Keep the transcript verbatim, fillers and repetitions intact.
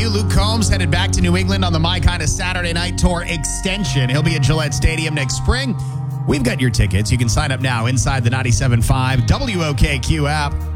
you. Luke Combs headed back to New England on the My Kind of Saturday Night Tour extension. He'll be at Gillette Stadium next spring. We've got your tickets. You can sign up now inside the ninety-seven point five W O K Q app.